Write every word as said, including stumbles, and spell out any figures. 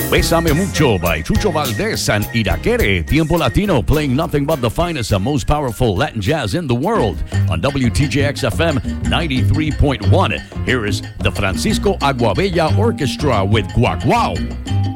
Bésame Mucho by Chucho Valdez and Iraquere. Tiempo Latino, playing nothing but the finest and most powerful Latin jazz in the world on W T J X F M ninety-three point one. Here is the Francisco Aguabella Orchestra with Guaguao.